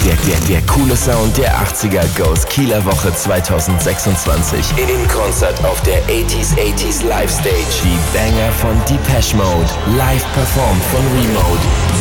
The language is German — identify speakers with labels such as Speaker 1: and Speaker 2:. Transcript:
Speaker 1: Der coole Sound der 80er goes Kieler Woche 2026. In Konzert auf der 80s Live Stage. Die Banger von Depeche Mode. Live performt von Remote.